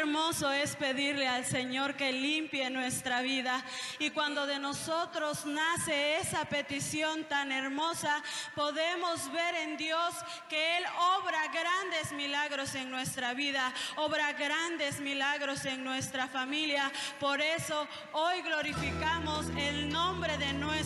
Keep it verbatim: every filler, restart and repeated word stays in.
hermoso es pedirle al Señor que limpie nuestra vida. Y cuando de nosotros nace esa petición tan hermosa, podemos ver en Dios que Él obra grandes milagros en nuestra vida, obra grandes milagros en nuestra familia. Por eso hoy glorificamos el nombre de nuestro